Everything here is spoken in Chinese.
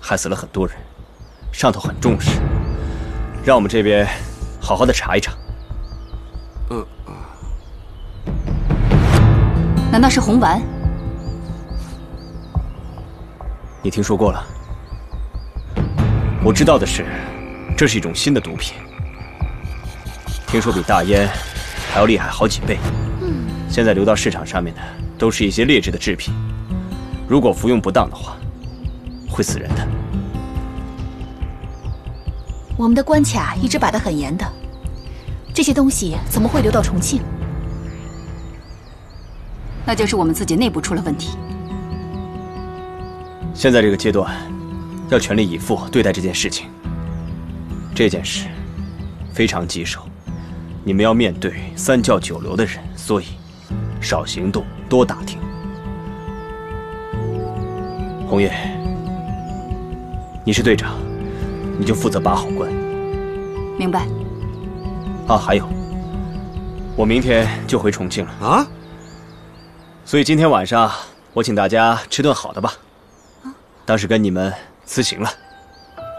害死了很多人，上头很重视，让我们这边好好的查一查。 难道是红丸？ 你听说过了？我知道的是，这是一种新的毒品，听说比大烟还要厉害好几倍。现在流到市场上面的都是一些劣质的制品，如果服用不当的话，会死人的。 我们的关卡一直把得很严的，这些东西怎么会流到重庆？那就是我们自己内部出了问题。 现在这个阶段，要全力以赴对待这件事情。这件事非常棘手，你们要面对三教九流的人，所以少行动，多打听。红叶，你是队长，你就负责把好关。 明白。 啊，还有，我明天就回重庆了啊。 所以今天晚上我请大家吃顿好的吧，当是跟你们辞行了。